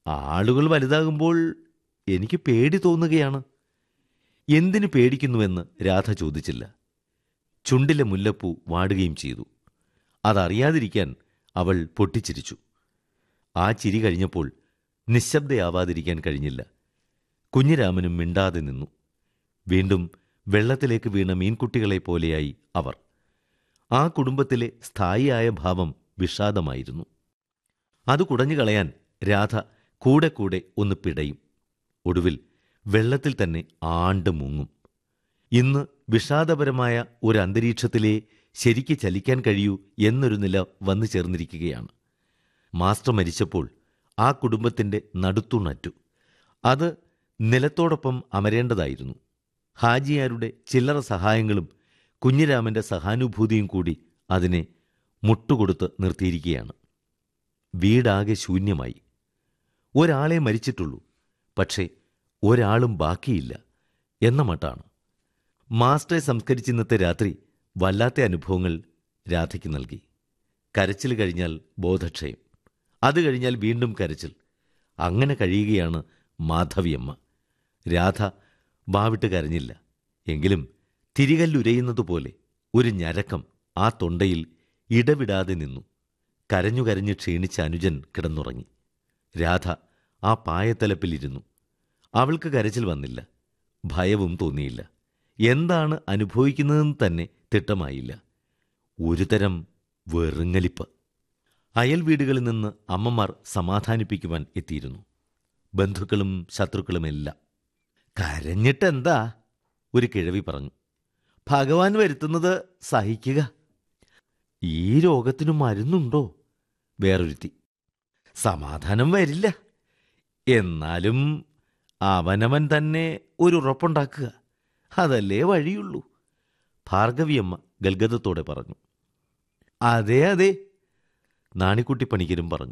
ആളുകൾ വലുതാകുമ്പോൾ എനിക്ക് പേടി തോന്നുകയാണ്. എന്തിനു പേടിക്കുന്നുവെന്ന് രാധ ചോദിച്ചില്ല. ചുണ്ടിലെ മുല്ലപ്പൂ വാടുകയും ചെയ്തു. അതറിയാതിരിക്കാൻ അവൾ പൊട്ടിച്ചിരിച്ചു. ആ ചിരി കഴിഞ്ഞപ്പോൾ നിശബ്ദയാവാതിരിക്കാൻ കഴിഞ്ഞില്ല. കുഞ്ഞിരാമനും മിണ്ടാതെ നിന്നു. വീണ്ടും വെള്ളത്തിലേക്ക് വീണ മീൻകുട്ടികളെപ്പോലെയായി അവർ. ആ കുടുംബത്തിലെ സ്ഥായിയായ ഭാവം വിഷാദമായിരുന്നു. അത് കുടഞ്ഞുകളയാൻ രാധ കൂടെ കൂടെ ഒന്ന് പിടയും. ഒടുവിൽ വെള്ളത്തിൽ തന്നെ ആണ്ട് മുങ്ങും. ഇന്ന് വിഷാദപരമായ ഒരു അന്തരീക്ഷത്തിലേ ശരിക്ക് ചലിക്കാൻ കഴിയൂ എന്നൊരു നില വന്നു ചേർന്നിരിക്കുകയാണ്. മാസ്റ്റർ മരിച്ചപ്പോൾ ആ കുടുംബത്തിൻ്റെ നടുത്തുണറ്റു. അത് നിലത്തോടൊപ്പം അമരേണ്ടതായിരുന്നു. ഹാജിയാരുടെ ചില്ലറ സഹായങ്ങളും കുഞ്ഞിരാമൻ്റെ സഹാനുഭൂതിയും കൂടി അതിനെ മുട്ടുകൊടുത്ത് നിർത്തിയിരിക്കുകയാണ്. വീടാകെ ശൂന്യമായി. ഒരാളെ മരിച്ചിട്ടുള്ളൂ, പക്ഷേ ഒരാളും ബാക്കിയില്ല എന്ന മട്ടാണ്. മാസ്റ്ററെ സംസ്കരിച്ചിന്നത്തെ രാത്രി വല്ലാത്ത അനുഭവങ്ങൾ രാധയ്ക്ക് നൽകി. കരച്ചിൽ കഴിഞ്ഞാൽ ബോധക്ഷയം, അത് കഴിഞ്ഞാൽ വീണ്ടും കരച്ചിൽ. അങ്ങനെ കഴിയുകയാണ് മാധവിയമ്മ. രാധ വാവിട്ട് കരഞ്ഞില്ല. എങ്കിലും തിരികല്ലുരയുന്നതുപോലെ ഒരു ഞരക്കം ആ തൊണ്ടയിൽ ഇടവിടാതെ നിന്നു. കരഞ്ഞു കരഞ്ഞ് ക്ഷീണിച്ച അനുജൻ കിടന്നുറങ്ങി. രാധ ആ പായത്തലപ്പിലിരുന്നു. അവൾക്ക് കരച്ചിൽ വന്നില്ല, ഭയവും തോന്നിയില്ല. എന്താണ് അനുഭവിക്കുന്നതെന്ന് തന്നെ തിട്ടമായില്ല. ഒരുതരം വെറുങ്ങലിപ്പ്. അയൽ വീടുകളിൽ നിന്ന് അമ്മമാർ സമാധാനിപ്പിക്കുവാൻ എത്തിയിരുന്നു. ബന്ധുക്കളും ശത്രുക്കളുമെല്ലാം. കരഞ്ഞിട്ടെന്താ, ഒരു കിഴവി പറഞ്ഞു. ഭഗവാൻ വരുത്തുന്നത് സഹിക്കുക. ഈ രോഗത്തിനു മരുന്നുണ്ടോ? വേറൊരുത്തി. സമാധാനം വരില്ല, എന്നാലും അവനവൻ തന്നെ ഒരു ഉറപ്പുണ്ടാക്കുക, അതല്ലേ വഴിയുള്ളൂ. ഭാർഗവിയമ്മ ഗൽഗതത്തോടെ പറഞ്ഞു. അതെ അതെ, നാണിക്കുട്ടി പണിക്കരും പറഞ്ഞു.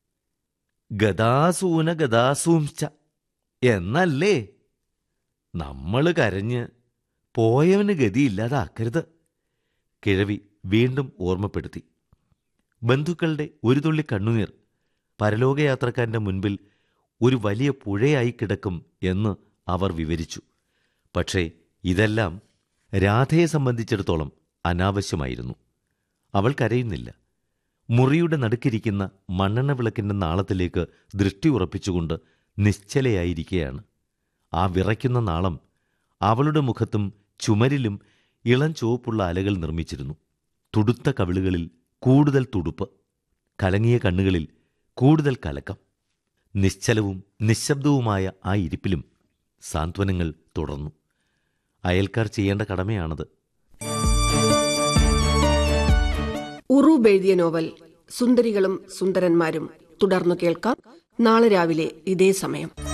ഗദാസൂന ഗദാസൂംശ്ച എന്നല്ലേ. നമ്മൾ കരഞ്ഞ് പോയവന് ഗതിയില്ലാതാക്കരുത്, കിഴവി വീണ്ടും ഓർമ്മപ്പെടുത്തി. ബന്ധുക്കളുടെ ഒരു തുള്ളി കണ്ണുനീർ പരലോകയാത്രക്കാരൻ്റെ മുൻപിൽ ഒരു വലിയ പുഴയായി കിടക്കും എന്ന് അവർ വിവരിച്ചു. പക്ഷേ ഇതെല്ലാം രാധയെ സംബന്ധിച്ചിടത്തോളം അനാവശ്യമായിരുന്നു. അവൾ കരയുന്നില്ല. മുറിയുടെ നടുക്കിരിക്കുന്ന മണ്ണെണ്ണ വിളക്കിൻ്റെ നാളത്തിലേക്ക് ദൃഷ്ടി ഉറപ്പിച്ചുകൊണ്ട് നിശ്ചലയായിരിക്കുകയാണ്. ആ വിറയ്ക്കുന്ന നാളം അവളുടെ മുഖത്തും ചുമരിലും ഇളം ചുവപ്പുള്ള അലകൾ നിർമ്മിച്ചിരുന്നു. തുടുത്ത കവിളുകളിൽ കൂടുതൽ തുടുപ്പ്, കലങ്ങിയ കണ്ണുകളിൽ കൂടുതൽ കലക്കം. നിശ്ചലവും നിശബ്ദവുമായ ആ ഇരിപ്പിലും സാന്ത്വനങ്ങൾ തുടർന്നു. അയൽക്കാർ ചെയ്യേണ്ട കടമയാണത്. ഉറൂബ് എഴുതിയ നോവൽ സുന്ദരികളും സുന്ദരന്മാരും തുടർന്നു കേൾക്കാം നാളെ രാവിലെ ഇതേ സമയം.